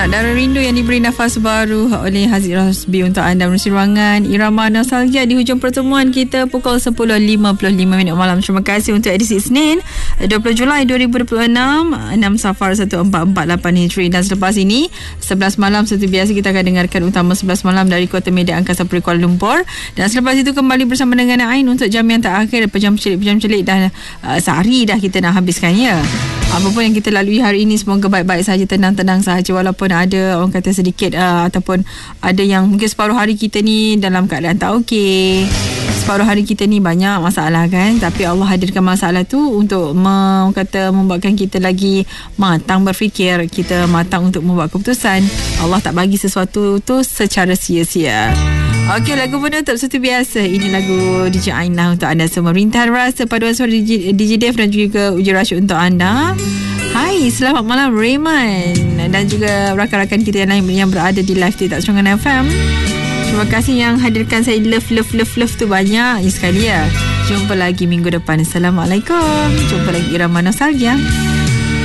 Anak Dara Rindu yang diberi nafas baru oleh Haziq Rosbi untuk anda menerusi ruangan Irama Nostalgia di hujung pertemuan kita pukul 10.55 malam. Terima kasih untuk edisi Isnin 20 Julai 2026 6 Safar 1448 Hijri. Dan selepas ini 11 malam seperti biasa kita akan dengarkan utama 11 malam dari Kota Medan Angkasa Puri Kuala Lumpur. Dan selepas itu kembali bersama dengan Ain untuk jam yang terakhir. Pejam celik dah sehari dah kita nak habiskan ya. Apapun yang kita lalui hari ini semoga baik-baik saja, tenang-tenang saja, walaupun ada orang kata sedikit ataupun ada yang mungkin separuh hari kita ni dalam keadaan tak okey, separuh hari kita ni banyak masalah kan, tapi Allah hadirkan masalah tu untuk membuatkan kita lagi matang berfikir, kita matang untuk membuat keputusan. Allah tak bagi sesuatu tu secara sia-sia. Okey, lagu penutup seperti biasa. Ini lagu DJ Ain lah untuk anda semua. Rintahan Rasa, paduan suara DJ Dev dan juga Uji Rashid untuk anda. Hai, selamat malam Raymond dan juga rakan-rakan kita yang lain yang berada di live TikTok Strongan FM. Terima kasih yang hadirkan saya love tu banyak sekali ya. Jumpa lagi minggu depan. Assalamualaikum. Jumpa lagi Irama Nostalgia.